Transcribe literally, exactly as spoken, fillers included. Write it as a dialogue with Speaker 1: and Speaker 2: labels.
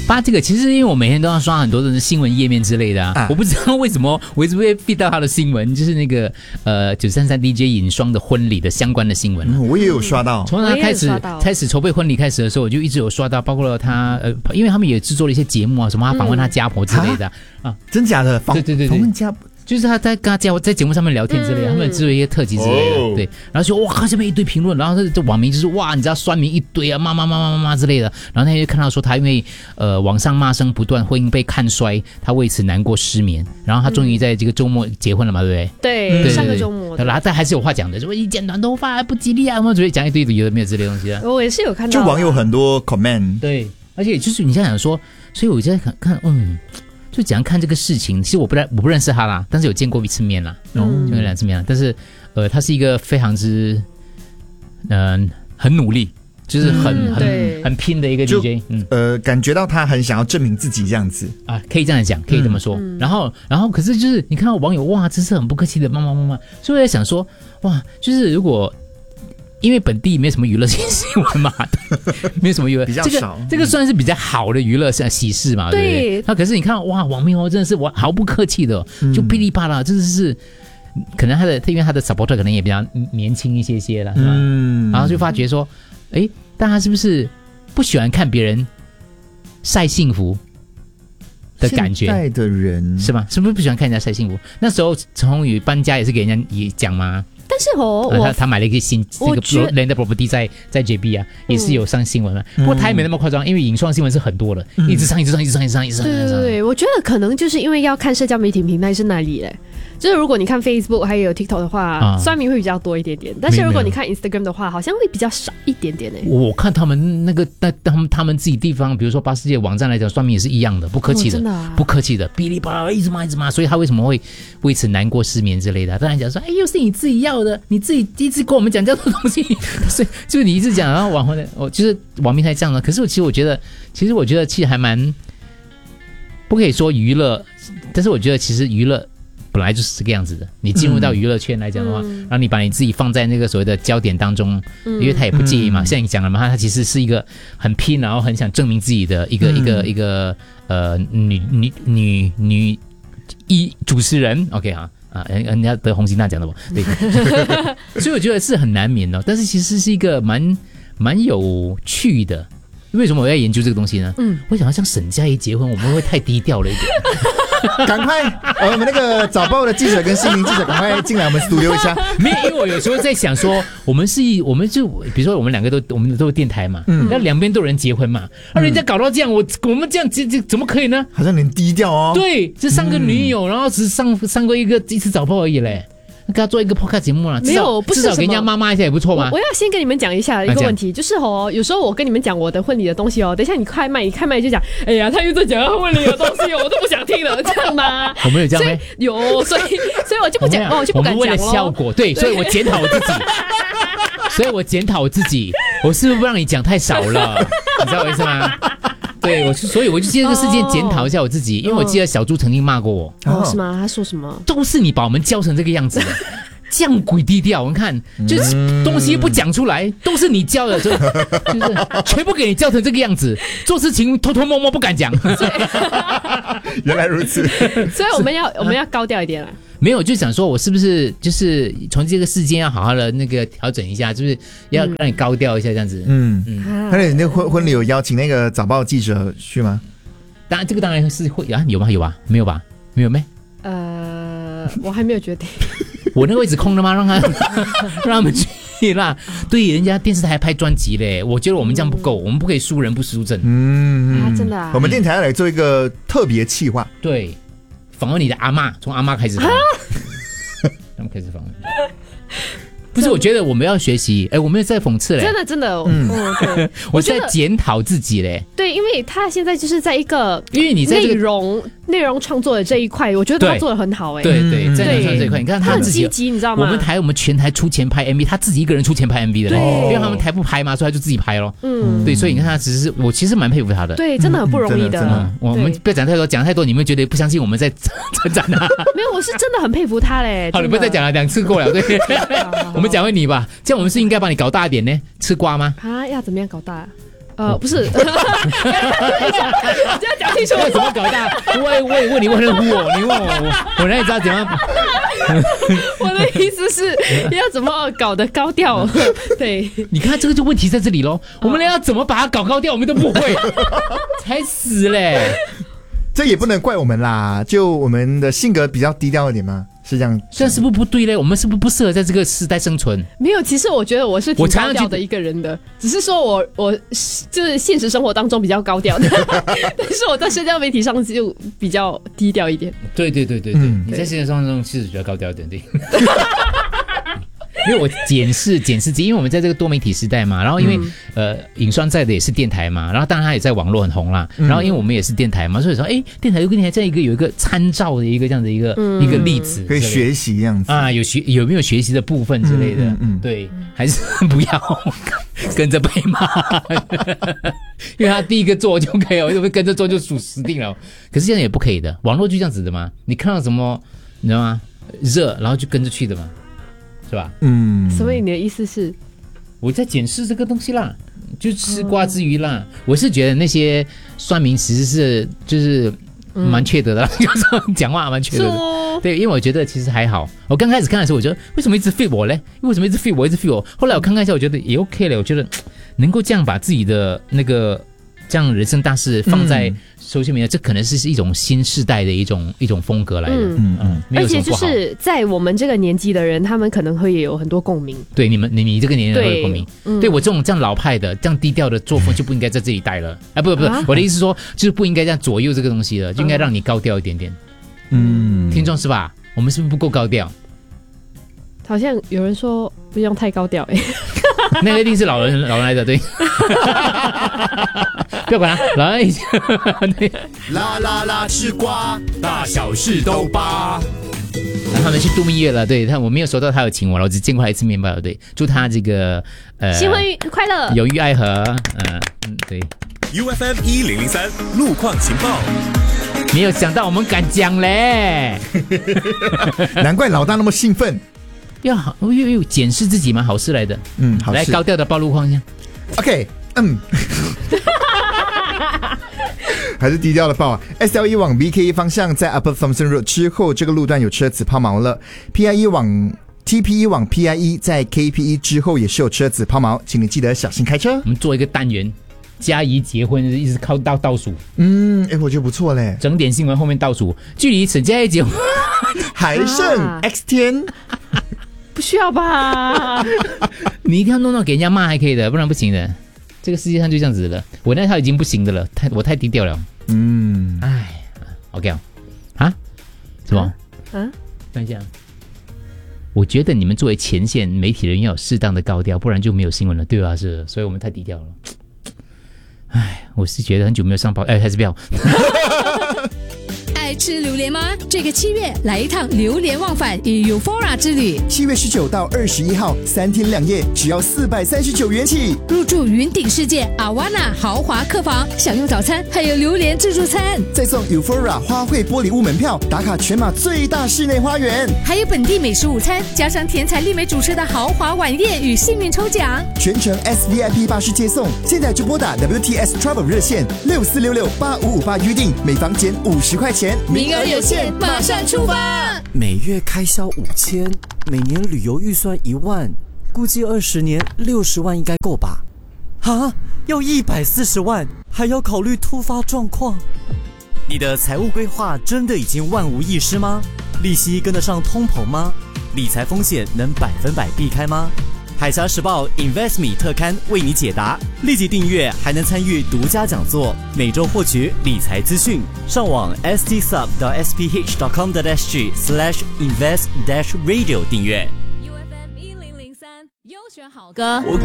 Speaker 1: 发这个，其实因为我每天都要刷很多的新闻页面之类的啊，啊我不知道为什么我一直会 feed 到他的新闻，就是那个呃九三三 D J 尹双的婚礼的相关的新闻、啊
Speaker 2: 嗯。我也有刷到，
Speaker 1: 从他开始开始筹备婚礼开始的时候，我就一直有刷到，包括了他呃，因为他们也制作了一些节目啊，什么他访问他家婆之类的 啊, 啊，
Speaker 2: 真假的？
Speaker 1: 对对对对，
Speaker 2: 访问家婆。
Speaker 1: 就是他在跟他家在节目上面聊天之类的，嗯、他们制作一些特辑之类的，哦、对，然后说哇，看下面一堆评论，然后这网民就是哇，你知道酸民一堆啊，骂骂骂骂骂骂之类的，然后他就看到说他因为呃网上骂声不断，婚姻被看衰，他为此难过失眠，然后他终于在这个周末结婚了嘛，对不对？
Speaker 3: 对，对对对上个周末，
Speaker 1: 然后他还是有话讲的，说一剪短头发不吉利啊，我们准备讲一堆有的没有之类的东西啊。
Speaker 3: 我也是有看到，
Speaker 2: 就网友很多 comment，
Speaker 1: 对，而且就是你想想说，所以我就在看看，嗯。就怎样看这个事情，其实我不认我不认识他啦，但是有见过一次面啦，嗯，见过两次面啦。但是，呃，他是一个非常之，嗯、呃，很努力，就是很、嗯、很很拼的一个 D J， 嗯，
Speaker 2: 呃，感觉到他很想要证明自己这样子
Speaker 1: 啊，可以这样讲，可以这么说。嗯、然后，然后，可是就是你看到网友哇，真是很不客气的骂骂骂骂，所以我在想说，哇，就是如果。因为本地没什么娱乐新闻嘛，没有什么娱乐，
Speaker 2: 比较少。
Speaker 1: 这个这个算是比较好的娱乐喜事嘛，对不对？那可是你看，哇，网民哦，真的是我毫不客气的，就噼里啪啦，真的是，可能他的，因为他的 supporter 可能也比较年轻一些些了，嗯，然后就发觉说，哎，大家是不是不喜欢看别人晒幸福的感觉？
Speaker 2: 现在的人
Speaker 1: 是吗？是不是不喜欢看人家晒幸福？那时候陈鸿宇搬家也是给人家也讲嘛。
Speaker 3: 但是哦，
Speaker 1: 呃、他他买了一个新这个 land property 在在 J B 啊，也是有上新闻了。嗯、不过他也没那么夸张，因为影创新闻是很多的，嗯、一直上一直上一直上一直上一直上。
Speaker 3: 对对对，我觉得可能就是因为要看社交媒体平台是哪里嘞。就是如果你看 Facebook 还有 TikTok 的话，啊、酸民会比较多一点点，但是如果你看 Instagram 的话，好像会比较少一点点诶。
Speaker 1: 我看他们那个那他们他们自己地方，比如说巴世界网站来讲，酸民也是一样的，不客气的，哦的啊、不客气的，哔哩吧啦一直骂一直骂，所以他为什么会为此难过失眠之类的？当然讲说，哎，又是你自己要的，你自己一直跟我们讲这样的东西，所以就是你一直讲，然后网红的，我就是网民才这样的。可是我其实我觉得，其实我觉得其实还蛮不可以说娱乐，但是我觉得其实娱乐。本来就是这个样子的，你进入到娱乐圈来讲的话，嗯、然后你把你自己放在那个所谓的焦点当中，嗯、因为他也不介意嘛。嗯、像你讲了嘛，他其实是一个很拼，然后很想证明自己的一个、嗯、一个一个呃女女女女一主持人。OK 啊啊，人家得红星大奖的不？对，所以我觉得是很难免的，但是其实是一个蛮蛮有趣的。为什么我要研究这个东西呢？嗯，我想要像沈佳宜结婚，我们会太低调了一点。
Speaker 2: 赶快，呃，我们那个早报的记者跟新闻记者赶快进来，我们 studio 一下。
Speaker 1: 没有，因为我有时候在想说，我们是，我们就比如说我们两个都，我们都是电台嘛，嗯，那两边都有人结婚嘛，那、嗯、人家搞到这样，我我们这样这这怎么可以呢？
Speaker 2: 好像很低调哦。
Speaker 1: 对，就上个女友，嗯、然后只上上过一个一次早报而已嘞。跟他做一个 podcast 节目了，
Speaker 3: 没有，不是
Speaker 1: 至少给人家骂骂一下也不错嘛。
Speaker 3: 我, 我要先跟你们讲一下一个问题，就是哦，有时候我跟你们讲我的婚礼的东西哦，等一下你开麦，你开麦就讲，哎呀，他又在讲他婚礼的东西，我都不想听了，这样吗？
Speaker 1: 我没有这样吗？
Speaker 3: 有，所以所以我就不讲，我, 我就不敢讲了。
Speaker 1: 我们为了效果，对，所以我检讨我自己，所以我检讨我自己，我是不是不让你讲太少了？你知道我意思吗？对，我所以我就借这个事件检讨一下我自己，因为我记得小猪曾经骂过我。
Speaker 3: 哦，是吗？他说什么？
Speaker 1: 都是你把我们教成这个样子的。降鬼低调，我们看就是东西不讲出来，都是你教的，就就是全部给你教成这个样子，做事情偷偷摸摸不敢讲。
Speaker 2: 原来如此，
Speaker 3: 所以我们要我们要高调一点了。
Speaker 1: 没有，就想说我是不是就是从这个事件要好好的那个调整一下，就是要让你高调一下这样子。嗯
Speaker 2: 嗯，那你那婚婚礼有邀请那个早报记者去吗？
Speaker 1: 当然，这个当然是会啊，有吗？有吧？没有吧？没有没？
Speaker 3: 呃，我还没有决定。
Speaker 1: 我那个位置空了吗？让他让他们去啦。对，人家电视台拍专辑嘞，我觉得我们这样不够，嗯、我们不可以输人不输阵。
Speaker 2: 嗯，
Speaker 3: 啊，真的啊。
Speaker 2: 我们电台要来做一个特别企划，
Speaker 1: 对，访问你的阿嬷，从阿嬷开始访问，他们开始访问。不是，我觉得我们要学习，哎，我没有在讽刺嘞，
Speaker 3: 真的真的，嗯，嗯
Speaker 1: 我在检讨自己嘞。
Speaker 3: 对，因为他现在就是在一个，
Speaker 1: 因为你在
Speaker 3: 内容内容创作的这一块，我觉得他做得很好，哎，
Speaker 1: 对对，在内容创作这一块，你看他自己
Speaker 3: 很积极，你知道吗？
Speaker 1: 我们台我们全台出钱拍 M V， 他自己一个人出钱拍 M V 的，
Speaker 3: 对，
Speaker 1: 因为他们台不拍嘛，所以他就自己拍咯。嗯，对，所以你看他只是，我其实蛮佩服他的，
Speaker 3: 对，真的很不容易的。
Speaker 1: 我们不要讲太多，讲太多，你们觉得不相信我们在成长啊？
Speaker 3: 没有，我是真的很佩服他嘞。
Speaker 1: 好，你不要再讲了，两次过了，对，我们讲回你吧。这样我们是应该把你搞大一点呢？吃瓜吗？
Speaker 3: 啊，要怎么样搞大？ 呃，不是，这样讲清楚。
Speaker 1: 怎么搞大？我我问你问了我，你问我，我我哪里知道怎样？
Speaker 3: 我的意思是要怎么搞得高调？对，
Speaker 1: 你看这个就问题在这里咯。我们连要怎么把它搞高调，我们都不会，才死嘞！
Speaker 2: 这也不能怪我们啦，就我们的性格比较低调一点嘛，是这样。
Speaker 1: 这样是不是不对嘞？我们是不是不适合在这个时代生存？
Speaker 3: 没有，其实我觉得我是挺高调的一个人的，只是说我我就是现实生活当中比较高调的，但是我在社交媒体上就比较低调一点。
Speaker 1: 对对对对对，嗯、你在现实生活中其实比较高调一点，对。因为我检视检视，因为我们在这个多媒体时代嘛，然后因为、嗯、呃，尹双在的也是电台嘛，然后当然他也在网络很红啦，嗯、然后因为我们也是电台嘛，所以说，哎，电台又跟电台在一个有一个参照的一个这样的一个、嗯、一个例子，
Speaker 2: 可以学习这样子
Speaker 1: 啊，有学有没有学习的部分之类的，嗯嗯嗯、对，还是不要跟着被骂，因为他第一个做就可以了，因为跟着做就属死定了。可是这样也不可以的，网络就这样子的嘛，你看到什么，你知道吗？热，然后就跟着去的嘛。是吧？
Speaker 3: 嗯，所以你的意思是，
Speaker 1: 我在检视这个东西啦，就吃瓜之余啦。嗯、我是觉得那些算命其实是就是蛮缺德的，嗯、就是讲话蛮缺德的。哦、对，因为我觉得其实还好。我刚开始看的时候，我觉得为什么一直 fit 我嘞？为什么一直 fit 我，一直 fit 我？后来我看看一下，我觉得也 OK 了。我觉得能够这样把自己的那个这样人生大事放在social media，、嗯、这可能是一种新世代的一种一种风格来的。嗯嗯，
Speaker 3: 而且就是在我们这个年纪的人，他们可能会有很多共鸣。
Speaker 1: 对，你们你你这个年龄会有共鸣。对, 对我这种这样老派的、这样低调的作风就不应该在这里待了。啊，不不不，啊、我的意思是说，就是不应该这样左右这个东西了，就应该让你高调一点点。嗯，听众是吧？我们是不是不够高调？
Speaker 3: 好像有人说不用太高调哎、欸。
Speaker 1: 那个一定是老人老人来的，对。不要管他，老人已经
Speaker 4: 啦啦啦吃瓜，大小事都扒。
Speaker 1: 然后他们去度蜜月了，对，他我没有收到他有请我了，我只见过他一次面包了，对，祝他这个呃
Speaker 3: 新婚快乐，
Speaker 1: 有遇爱河，呃嗯对。
Speaker 4: U F M 一零零三路况情报。
Speaker 1: 没有想到我们敢讲嘞，
Speaker 2: 难怪老大那么兴奋。
Speaker 1: 要好，又又检视自己嘛，好事来的。嗯，好事。来高调的报路况一下。
Speaker 2: OK， 嗯，还是低调的报啊。S L 一往 B K 一方向在 Upper Thomson Road 之后，这个路段有车子抛锚了。P I 一往 T P 一往 P I 一在 K P 一之后也是有车子抛锚，请你记得小心开车。
Speaker 1: 我们做一个单元。嘉怡结婚一直靠到倒数，
Speaker 2: 嗯，哎，我觉得不错嘞。
Speaker 1: 整点新闻后面倒数，距离沈佳宜结婚
Speaker 2: 还剩 X 天，
Speaker 3: 不需要吧？
Speaker 1: 你一定要弄到给人家骂还可以的，不然不行的。这个世界上就这样子的，我那套已经不行的了，太我太低调了。嗯，哎 ，OK 啊，啊，什么？嗯，等一下。我觉得你们作为前线媒体人要有适当的高调，不然就没有新闻了，对吧？是，所以我们太低调了。唉，我是觉得很久没有上报，哎，还是不要。
Speaker 5: 爱吃榴莲吗？这个七月来一趟榴莲忘返与 Eufora 之旅。
Speaker 6: 七月十九到二十一号，三天两夜，只要四百三十九元起。
Speaker 5: 入住云顶世界阿瓦纳豪华客房，享用早餐，还有榴莲自助餐，
Speaker 6: 再送 Eufora 花卉玻璃屋门票，打卡全马最大室内花园，
Speaker 5: 还有本地美食午餐，加上甜彩丽美主持的豪华晚宴与幸运抽奖，
Speaker 6: 全程 S V I P 巴士接送。现在就拨打 W T S Travel 热线六四六六八五五八预定，每房减五十块钱。
Speaker 5: 名额有限，马上出发！
Speaker 7: 每月开销五千，每年旅游预算一万，估计二十年六十万应该够吧？啊，要一百四十万，还要考虑突发状况。你的财务规划真的已经万无一失吗？利息跟得上通膨吗？理财风险能百分百避开吗？海峡时报 InvestMe 特刊为你解答，立即订阅还能参与独家讲座，每周获取理财资讯。上网 s t sub dot s p h dot com dot s g slash invest dash radio 订阅。
Speaker 5: U F M 一零零三优选好歌，
Speaker 4: 我